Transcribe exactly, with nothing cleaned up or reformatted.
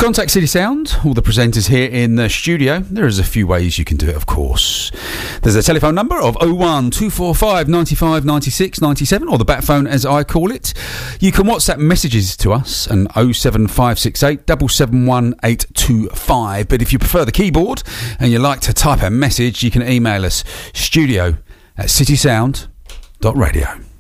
contact City Sound, all the presenters here in the studio, there is a few ways you can do it, of course. There's a telephone number of oh one two four five nine five nine six nine seven, or the bat phone as I call it. You can WhatsApp messages to us and oh seven five six eight seven seven one eight two five. But if you prefer the keyboard and you like to type a message, you can email us studio at citysound dot radio.